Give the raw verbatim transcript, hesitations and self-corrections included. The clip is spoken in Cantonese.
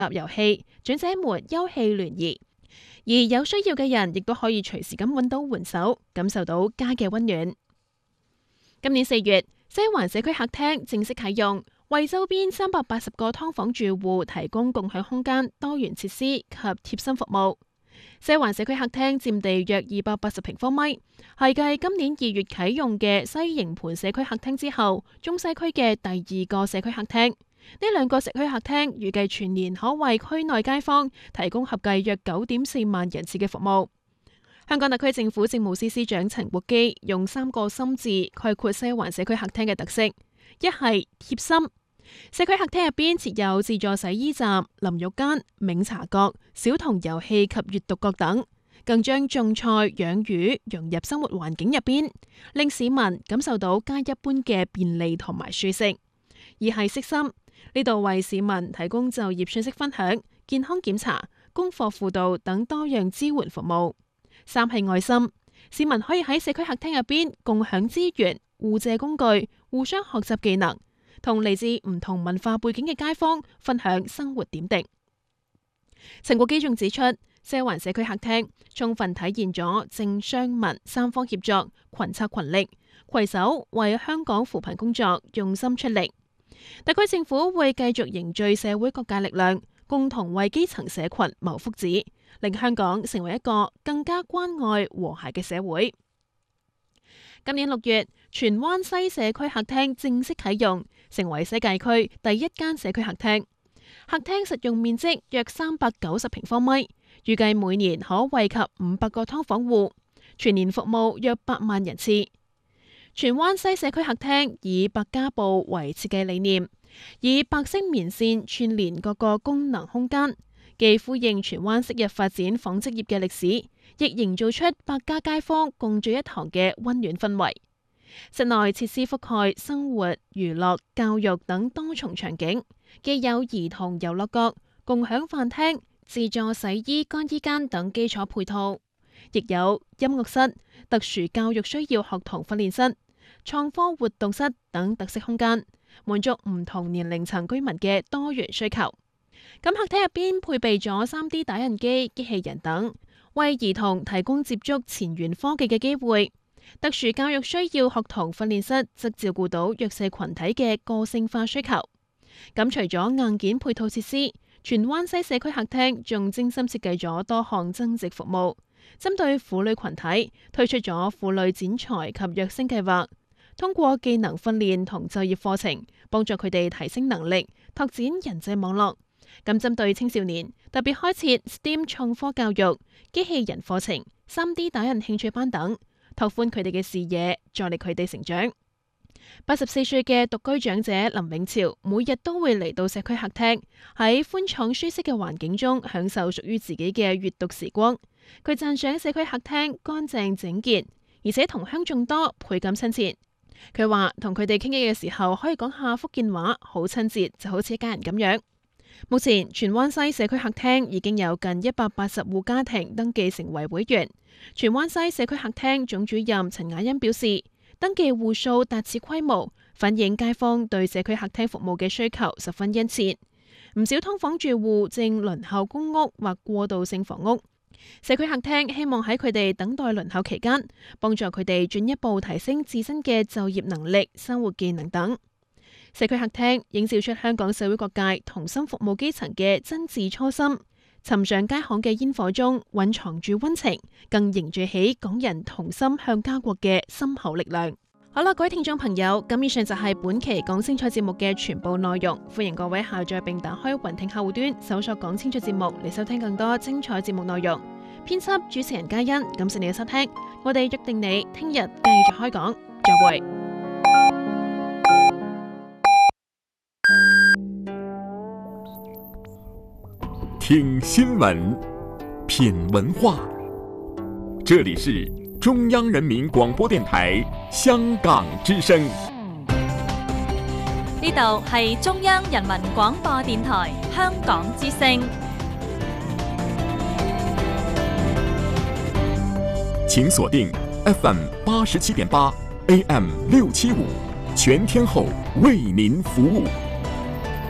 立遊戲，長者們休憩聯誼，而有需要嘅人亦都可以隨時咁揾到援手，感受到家嘅溫暖。今年四月，西環社區客廳正式啟用，為周邊三百八十個劏房住戶提供共享空間、多元設施及貼心服務。西環社區客廳佔地約二百八十平方米，係繼今年二月啟用嘅西營盤社區客廳之後，中西區嘅第二個社區客廳。呢兩個社區客廳預計全年可為區內街坊提供合計約九點四萬人次嘅服務。香港特區政府政務司司長陳國基用三個心字概括西環社區客廳嘅特色：一係貼心。社區客廳入邊設有自助洗衣站、淋浴間、茗茶閣、小童遊戲及閱讀閣等，更將種菜、養魚融入生活環境入邊，令市民感受到家一般嘅便利同埋舒適。二係悉心，呢度為市民提供就業信息分享、健康檢查、功課輔導等多樣支援服務。三係愛心，市民可以喺社區客廳入邊共享資源、互借工具、互相學習技能，同嚟自唔同文化背景嘅街坊分享生活點滴。陳國基仲指出，西環社區客廳充分體現咗政商民三方協作、群策群力，攜手為香港扶貧工作用心出力。特區政府會繼續凝聚社會各界力量，共同為基層社群謀福祉，令香港成為一個更加關愛和諧嘅社會。今年六月，荃灣西社區客廳正式啟用，成為西界區第一間社區客廳。客廳實用面積約三百九十平方米，預計每年可惠及五百個劏房戶，全年服務約八萬人次。荃灣西社區客廳以百家布為設計理念，以白色棉線串連各個功能空間，既呼應荃灣昔日發展紡織業嘅歷史，亦營造出百家街坊共聚一堂嘅溫暖氛圍。室內設施覆蓋生活、娛樂、教育等多重場景，既有兒童遊樂閣、共享飯廳、自助洗衣乾衣間等基礎配套，亦有音樂室、特殊教育需要學童訓練室、創科活動室等特色空間，滿足唔同年齡層居民嘅多元需求。咁客廳入邊配備咗 三 D 打印機、機器人等，為兒童提供接觸前沿科技嘅機會。特殊教育需要學童訓練室則照顧到弱勢群體嘅個性化需求。咁除咗硬件配套設施，荃灣西社區客廳仲精心設計咗多項增值服務，針對婦女群體推出咗婦女展才及躍升計劃，通過技能訓練同就業課程，幫助佢哋提升能力，拓展人際網絡。咁針對青少年，特別開設 S T E M 創科教育、機器人課程、三 D 打印興趣班等，拓寬佢哋嘅視野，助力佢哋成長。八十四歲嘅獨居長者林永潮，每日都會嚟到社區客廳，喺寬敞舒適嘅環境中享受屬於自己嘅閱讀時光。佢讚賞社區客廳乾淨整潔，而且同鄉眾多，倍感親切。佢話同佢哋傾偈嘅時候，可以講下福建話，好親切，就好似一家人咁樣。目前荃灣西社區客廳已經有近一百八十戶家庭登記成為會員。荃灣西社區客廳總主任陳雅欣表示，登記戶數達此規模，反映街坊對社區客廳服務嘅需求十分殷切。唔少劏房住戶正輪候公屋或過渡性房屋，社區客廳希望喺佢哋等待輪候期間，幫助佢哋進一步提升自身嘅就業能力、生活技能等。社區客廳映照出香港社會各界同心服務基層嘅真摯初心。尋常街巷嘅煙火中蘊藏住溫情，更凝聚起港人同心向家國嘅深厚力量。好啦，各位聽眾朋友，咁以上就係本期講清楚節目嘅全部內容。歡迎各位下載並打開雲聽客戶端，搜索講清楚節目嚟收聽更多精彩節目內容。編輯主持人嘉欣，感謝你嘅收聽，我哋約定你聽日繼續開講，再會。 聽新聞，品文化，這裏是中央人民廣播電台香港之聲。 呢度係中央人民廣播電台香港之聲。 請鎖定 F M 八十七點八 A M 六七五，全天候為您服務。